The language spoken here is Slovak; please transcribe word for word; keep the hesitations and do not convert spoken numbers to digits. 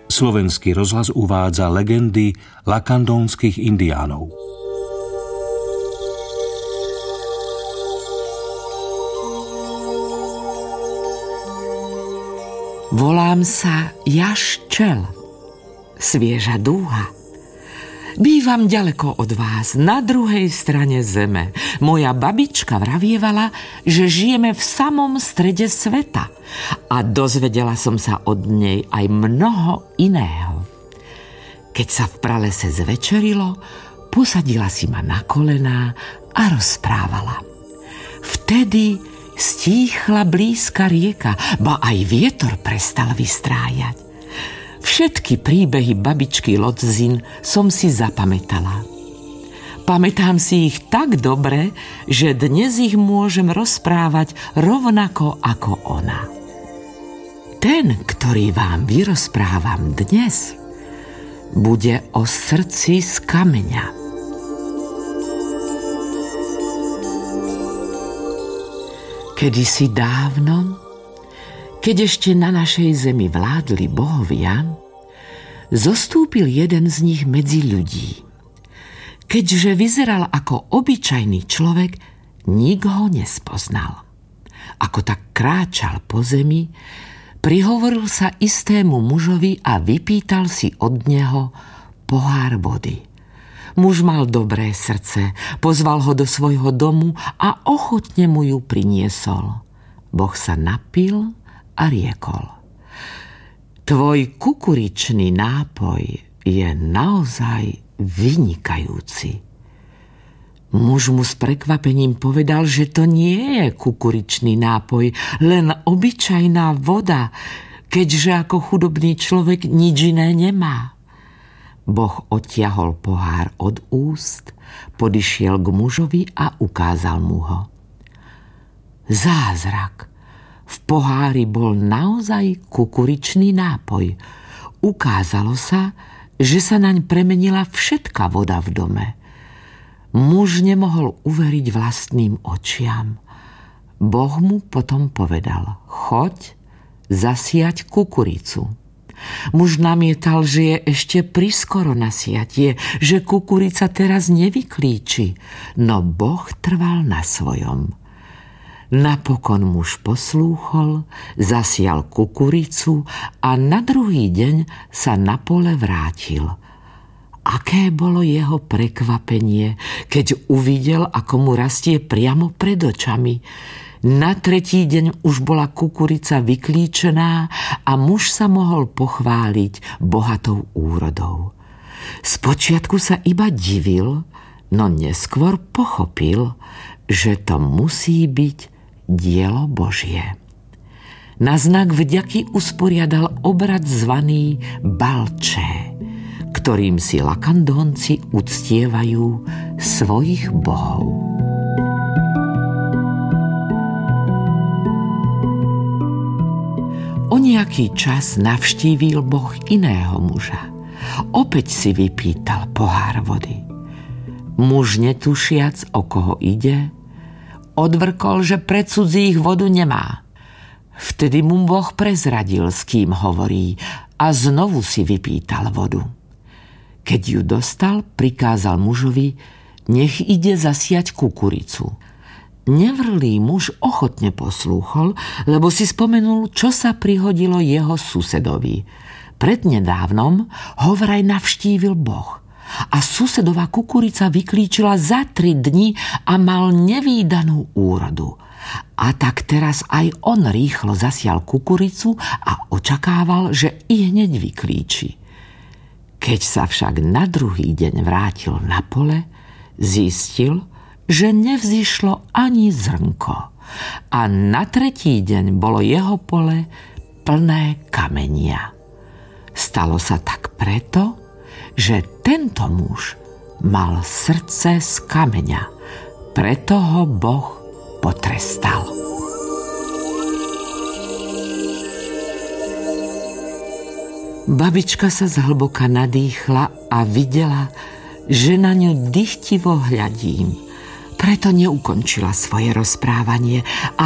Slovenský rozhlas uvádza legendy lakandónskych indiánov. Volám sa Jaščel, svieža dúha. Bývam ďaleko od vás, na druhej strane zeme. Moja babička vravievala, že žijeme v samom strede sveta. A dozvedela som sa od nej aj mnoho iného. Keď sa v pralese zvečerilo, posadila si ma na kolená a rozprávala. Vtedy stíchla blízka rieka, ba aj vietor prestal vystrájať. Všetky príbehy babičky Lodzin som si zapamätala. Pamätám si ich tak dobre, že dnes ich môžem rozprávať rovnako ako ona. Ten, ktorý vám vyrozprávam dnes, bude o srdci z kameňa. Kedysi dávno, keď ešte na našej zemi vládli bohovia, zostúpil jeden z nich medzi ľudí. Keďže vyzeral ako obyčajný človek, nik ho nespoznal. Ako tak kráčal po zemi, prihovoril sa istému mužovi a vypýtal si od neho pohár vody. Muž mal dobré srdce, pozval ho do svojho domu a ochotne mu ju priniesol. Boh sa napil a riekol: Tvoj kukuričný nápoj je naozaj vynikajúci. Muž mu s prekvapením povedal, že to nie je kukuričný nápoj, len obyčajná voda, keďže ako chudobný človek nič iné nemá. Boh odtiahol pohár od úst, podišiel k mužovi a ukázal mu ho. Zázrak! V pohári bol naozaj kukuričný nápoj. Ukázalo sa, že sa naň premenila všetká voda v dome. Muž nemohol uveriť vlastným očiam. Boh mu potom povedal: choď zasiať kukuricu. Muž namietal, že je ešte priskoro na siatie, že kukurica teraz nevyklíči, no Boh trval na svojom. Napokon muž poslúchol, zasial kukuricu a na druhý deň sa na pole vrátil. Aké bolo jeho prekvapenie, keď uvidel, ako mu rastie priamo pred očami. Na tretí deň už bola kukurica vyklíčená a muž sa mohol pochváliť bohatou úrodou. Spočiatku sa iba divil, no neskôr pochopil, že to musí byť dielo Božie. Na znak vďaky usporiadal obrad zvaný Balché, ktorým si lakandónci uctievajú svojich bohov. O nejaký čas navštívil Boh iného muža. Opäť si vypýtal pohár vody. Muž, netušiac, o koho ide, odvrkol, že pre cudzích vodu nemá. Vtedy mu Boh prezradil, s kým hovorí, a znovu si vypýtal vodu. Keď ju dostal, prikázal mužovi, nech ide zasiať kukuricu. Nevrlý muž ochotne poslúchol, lebo si spomenul, čo sa prihodilo jeho susedovi. Prednedávnom ho vraj navštívil Boh a susedová kukurica vyklíčila za tri dni a mal nevídanú úrodu. A tak teraz aj on rýchlo zasial kukuricu a očakával, že i hneď vyklíči. Keď sa však na druhý deň vrátil na pole, zistil, že nevzýšlo ani zrnko. A na tretí deň bolo jeho pole plné kamenia. Stalo sa tak preto, že tento muž mal srdce z kameňa. Preto ho Boh potrestal. Babička sa zhlboka nadýchla a videla, že na ňu dychtivo hľadím. Preto neukončila svoje rozprávanie a